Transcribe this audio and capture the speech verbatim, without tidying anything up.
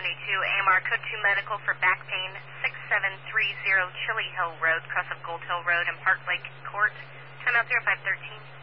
seventy-two, A M R Code two Medical for back pain, six seven three zero Chili Hill Road, cross of Gold Hill Road and Park Lake Court. Timeout zero five thirteen.